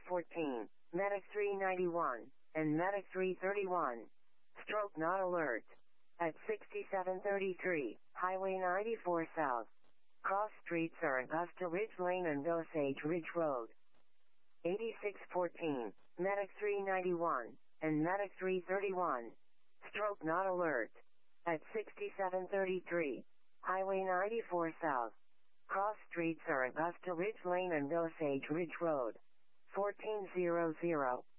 8614, Medic 391, and Medic 331. Stroke not alert. At 6733, Highway 94 South. Cross streets are Augusta Ridge Lane and Osage Ridge Road. 8614, Medic 391, and Medic 331. Stroke not alert. At 6733, Highway 94 South. Cross streets are Augusta Ridge Lane and Osage Ridge Road. 1400.